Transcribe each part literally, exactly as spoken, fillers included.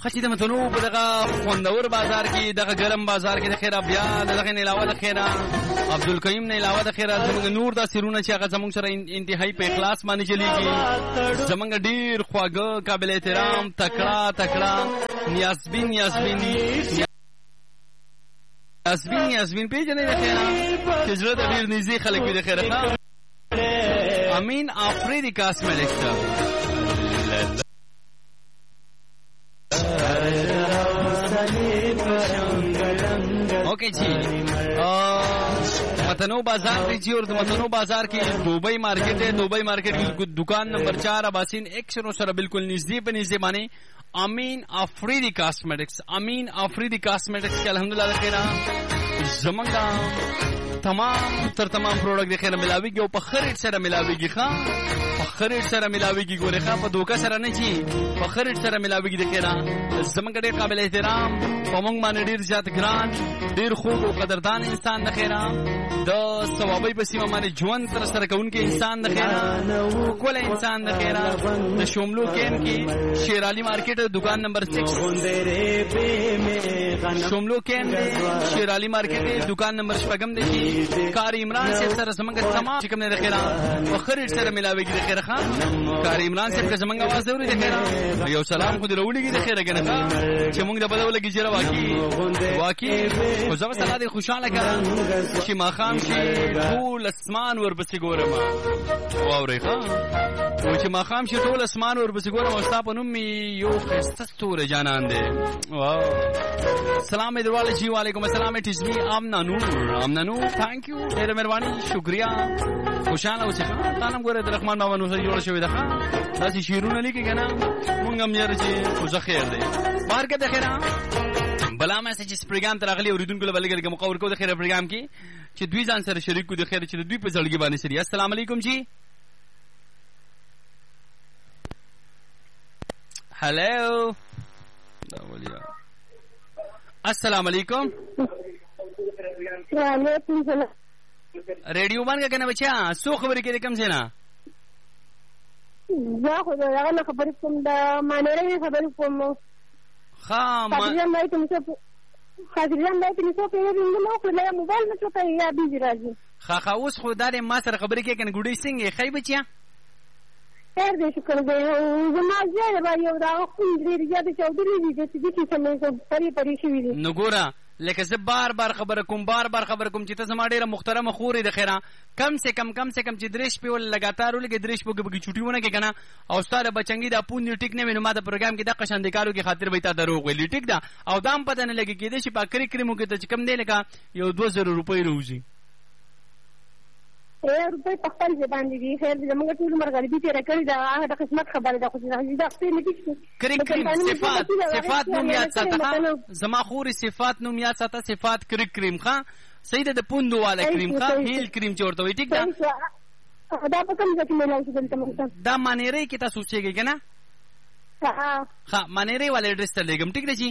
خچې د متنو په دغه خوندور بازار کې دغه ګرم بازار کې د خیره بیا دغه نه علاوه د خیره عبدالکریم نه علاوه د خیره زمونږ نور دا سیرونه چې هغه زمونږ سره انتهایی په اخلاص باندې چلیږي زمونږ ډیر خواږه قابل احترام تکړه تکړه نیازبین نیازبین نیازبین نیازبین پیژنې د خیره چې زړه د ډیر نږدې خلک وي د خیره امین آفریدی کاسمیټکس اوکے جی متنو بازار دیجیے اور متنو بازار کی Dubai market है Dubai market की दुकान नंबर चार अबासीन एक शनो सर बिल्कुल नजदीक पे नजदीक माने अमीन आफरीदी कॉस्मेटिक्स अमीन आफरीदी कॉस्मेटिक्स के अल्हम्दुलिल्लाह खैरा जमंगा तमाम तर तमाम प्रोडक्ट देखे ना मिलावेगी और पखरेट सर मिलावेगी खां पखरेट सर मिलावेगी गोरे खां पर धोखा सर नहीं जी पखरेट सर मिलावेगी देखे ना जमंगा डे काबिल एहतराम पमंग माने डीर जात ग्रान डीर खूब और कदरदान इंसान देखे ना द सवाबी पसीमा माने जुवन तर सर का उनके इंसान देखे ना कोले इंसान देखे ना द शोमलो केन की शेराली मार्केट दुकान नंबर सिक्स शोमलो केन शेराली मार्केट दुकान नंबर शपगम देखी कारी इमरान से सर जमंगा तमाम चिकम ने देखे ना वखरीट सर मिलावेगी देखे रखा कारी इमरान से का जमंगा आवाज जरूरी देखे ना यो सलाम खुद रोडीगी देखे रखे ना चमंग द बदल लगी जरा वाकी वाकी وزما سره د خوشاله کړه چې ما خام شي ټول اسمان ور بس ګورم واورې ښا و چې ما خام شي ټول اسمان ور بس ګورم او تاسو نوم یو خسته ستوره جانان دي واو سلام درواله جی وعلیکم السلام اٹ از می امنا نور امنا نور ثانک یو ډېر مهرباني شکریا خوشاله اوسه تا نام ګوره د رحمان بابا نو سره جوړ شوی ده دا چې شیرونه لیکي کنه مونږ هم یې چې خو خیر دی بار کې د خیره بلا ما چې پروګرام تر اغلی اوریدونکو له بلګر کې مقاور کو د خیره پروګرام کې چې دوی ځان سره شریک کو د خیره چې دوی په ځړګي باندې سری السلام علیکم جی هلو السلام علیکم وعلیکم السلام ریډیو باندې کنه بچا سو خبرې کې کم څه نه زه خو دا هغه خبرې کوم دا مانره خبرې کوم خام خاطران دای ته څه خاطران دای ته څه پیری نو خو له موبایل نه څه یا بيزي راځي خا خا اوس خو دا ما سره خبرې کې کنه ګډي څنګه خی بچیا خیر دې شکر دې زما زیاده با یو دا خو دې زیاده چودري دي چې دې څه نه پری پری شي دي نو ګورا لکه زه بار بار خبر کوم بار بار خبر کوم چې ته زما ډیره محترمه خورې د خیره کم سے کم کم سے کم چې دریش په ول لګاتار ولګي دریش په بګي چټیونه کې کنه او ستاره بچنګي دا پون ټیک نه وینم ما د پروګرام کې د قشندکارو کې خاطر وایته دروغ ویل ټیک دا او دام پته نه لګي کېده چې پاکري کریمو کې ته کم دی لکه یو دو زره روپۍ روزي اے روپۍ په خپل ځبان دي خیر دې موږ ټول مرګري دي تیر کړی دا هغه د قسمت خبره ده خو دا څه نه کیږي کریم کریم صفات صفات نوم یاد ساته زما خوري صفات نوم یاد ساته صفات کریم کریم ښا سیده د پوندو والا کریم ښا هیل کریم چورته وي ټیک دا دا په کوم ځای کې ملای شي دلته موږ دا مانیرې کې تاسو چېږي کنه ها ها مانیرې والے ایڈریس ته لګم ټیک دی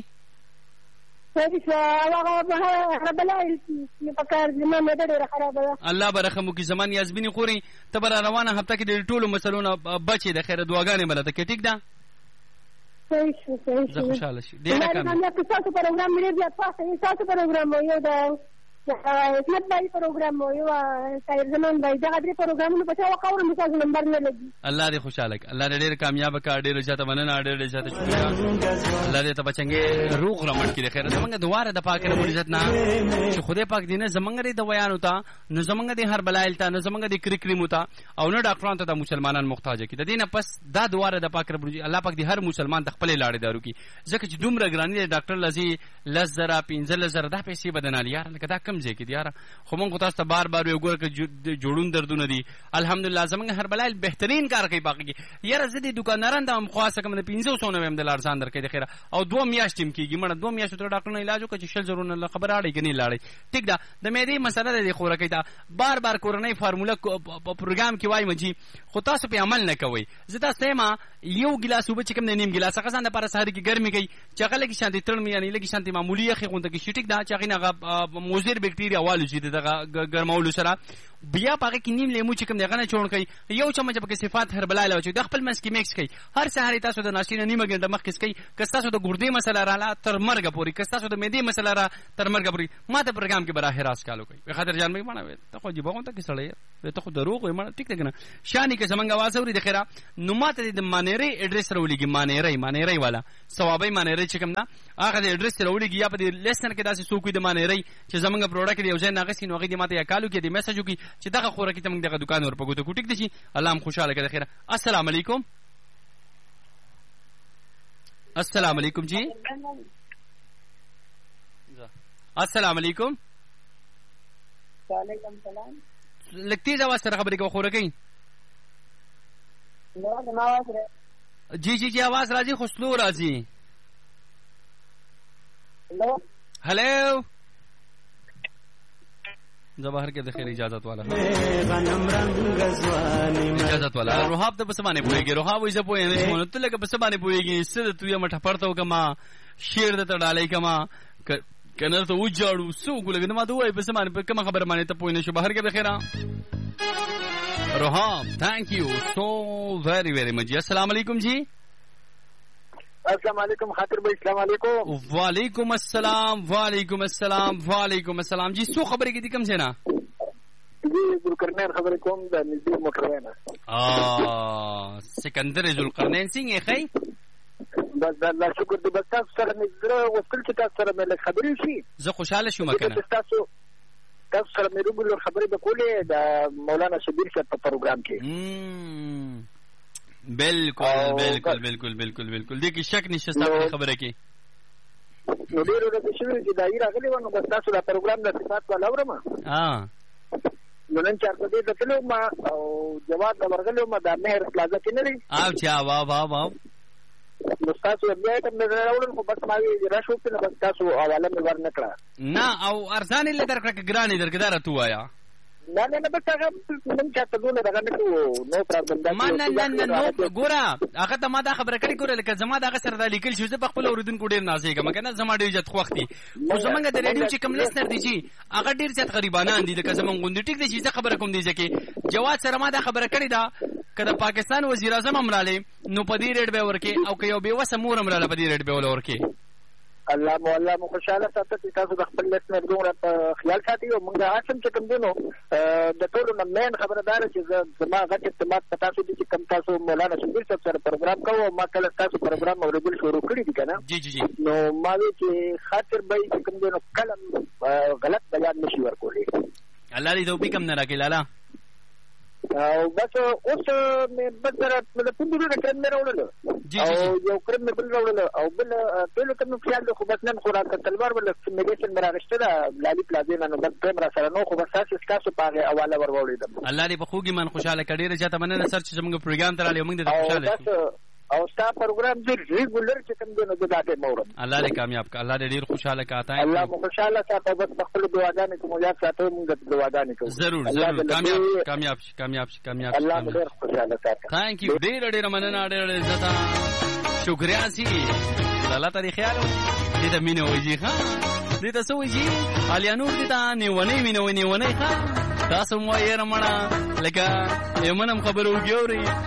الله برخمو کی زمان یاسمینی خوري تبر روانه هفته کې د ټولو مسلونو بچي د خیره دعاګانې ملته کې ټیک ده صحیح صحیح زه خوشاله شي ډیر کم نه تاسو پروګرام مې بیا تاسو تاسو پروګرام یو دا اسمت بای پروګرام یو سایر زمان بای دا غدري پروګرامونو په څو قوره مثال نمبر نه لګي الله دې خوشاله الله دې ډیر کامیاب کا ډیر زیاته مننه ډیر زیاته شکریہ الله دې ته بچنګي روغ رمټ کې خیر زمونږ دواره د پاک رب عزت نه چې خدای پاک دې نه زمونږ دې د ویان وتا نو زمونږ دې هر بلایل ته نو زمونږ دې کرکریم وتا او نو ډاکټرانو ته د مسلمانان محتاج کی د دې نه پس دا دواره د پاک رب الله پاک دې هر مسلمان د خپل لاړې دارو کی ځکه چې دومره ګرانی ډاکټر لذي لزرا پنځل زر دا پیسې بدنال یار لکه دا کم ځای کې یار خو مونږ تاسو ته بار بار یو ګور کې جوړون دردونه دي الحمدلله زمونږ هر بلایل بهترین کار کوي باقي یار زدي دکانداران د خاصه کوم د پنځه سو نه هم د لارزان درکې د خیره او دوه میاشتې کېږي مړه دوه میاشتې تر ډاکټر نه علاج وکړي چې شل ضرورونه خبر اړې کې نه لاړې ټیک ده د مېدی مسله د خوره کې دا بار بار کورنۍ فارموله په پروګرام کې وای مجي خو تاسو په عمل نه کوي زدا سیمه یو ګلاس وب چې کوم نه نیم ګلاس هغه ځان د پر سحر کې ګرمي کوي چې هغه لګي شانتي ترن مې یعنی لګي شانتي معمولی خې غونډه کې شټیک دا چې هغه موزر بکټیریا والو چې دغه ګرمولو سره بیا پاګه کې نیم لیمو چې کوم دی غنه چون کوي یو چمچ پکې صفات هربلای لوي د خپل منس کې میکس کوي هر سحر تاسو د ناشې نیمه ګنټه مخکې کوي که تاسو د ګردې مسله رااله تر مرګ پورې که تاسو د معدې مسله را تر مرګ پورې ما ته پروګرام کې براه راست کالو کوي خاطر جان مې مانه ته خو جيبه ته کې سړی ته خو دروغ وي مانه ټیک نه شانی کې زمنګ आवाज اوري د خیره نو ماته د مانيري اډرس راولېږي مانيري مانيري والا ثوابي مانيري چې کوم نه هغه د اډرس راولېږي یا په دې لیسن کې داسې څوک د مانيري چې زمنګ پروډکټ دی یو ځای ناغسي نو هغه دې ماته یا کالو کې د میسج وکي چې دغه خوره کې تم دغه دکان ور پګو ته کوټیک دي الله هم خوشاله کړه خیره السلام علیکم السلام علیکم جی السلام علیکم وعلیکم السلام لکتیز आवाज سره خبرې کوو خوره کوي جی جی جی आवाज راځي خو سلو راځي هلو زبهر کې د خیر اجازت والا اجازت والا روحاب ته بس باندې پويږي روحاب وې زه پوي نه مونږ ته لکه بس باندې پويږي ست تو یې مټه پړتو کما شیر د تړالې کما کنه ته وځاړو سو ګلګنه ما دوی بس باندې کوم خبر باندې ته پوي نه شو بهر کې د خیره روحاب thank you so very very much السلام علیکم جی السلام علیکم خاطر بھائی السلام علیکم وعلیکم السلام وعلیکم السلام وعلیکم السلام جی سو خبرې کې دي کوم څه نه جی ذوالقرنین خبرې کوم د نږدې موټر وینه ا سکندر ذوالقرنین څنګه خی بس الله شکر دې بس تاسو سره مې زړه وکړ چې تاسو سره مې خبرې شي زه خوشاله شوم کنه تاسو تاسو سره مې روبل خبرې به کولې د مولانا شبیر صاحب په پروګرام کې بالکل بالکل بالکل بالکل بالکل دې کې شک نشته تاسو خبره کې نو ډېر ورته شوی چې دایره راغلی ونه بس تاسو دا پروګرام د صفات ولا ورما ها نو نن چار په دې ته تلو ما او جواب دا ورغلو ما د مهر پلازا کې نه لري او چا وا وا وا نو تاسو بیا ته مې راوړل خو بس ما وی راشو چې بس تاسو حواله مې ور نکړه نه او ارزان له درکړه ګرانی درګدار ته وایا نه نه نه بس هغه نن چاته دونه دغه نه نو پرابلم دا ما نه نه نه نو ګورا هغه ته ما دا خبره کړې ګوره لکه زما دا سره د لیکل شو زه په خپل اوریدونکو ډیر نازېږم کنه زما ډیر جت خوختي خو زمونږ د ریډیو چې کوم لیسنر دي چې هغه ډیر ځات غریبانان دي لکه زمونږ غوندي ټیک دي چې خبره کوم دي چې جواد سره ما دا خبره کړې دا کله پاکستان وزیر اعظم امراله نو په دې ریډ به ورکه او که یو به وسه مور امراله په دې ریډ به ورکه الله مولا مو خوشاله ساتي تاسو د خپل لیسنر دومره خیال ساتي او موږ اصل چې کوم دینو د ټولو نه مین خبردار چې زما غټ اعتماد تاسو دي چې کوم تاسو مولانا شبیر صاحب سره پروګرام کوو ما کله تاسو پروګرام اوریدل شروع کړی دي کنه جی جی جی نو ما وی چې خاطر به کوم دینو کلم غلط بیان نشي ورکولې الله دې توفیق هم نه راکړي لالا او بس اوس مې بدره د پندورو کرم نه راوړل او یو کرم مې بل راوړل او بل ټول کوم خیال خو بس نن خو راته تلوار ول میډیسن مرا رښتیا لالي پلازې نه نو بس کیمرا سره نو خو بس تاسو تاسو پاغه حواله ور وړیدم الله دې په خوږی من خوشاله کړي راځه مننه سر چې موږ پروګرام تراله موږ دې خوشاله او ستا پروګرام دې ریګولر چې کوم دې نو داته مورم الله دې کامیاب کا الله دې ډیر خوشاله کا تا الله مو خوشاله ساته بس خپل دعاګانې کوم یاد ساتو موږ دعاګانې کوو ضرور ضرور کامیاب کامیاب کامیاب کامیاب الله دې خوشاله ساته ثانک یو ډیر ډیر مننه ډیر عزت شکریا سي الله تعالی خیال دې ته مينه وږي ها دې ته سوږي الیانور دې ته نیونی مينه ونی ونی ها تاسو مو یې رمړه لکه یمنم خبرو ګوري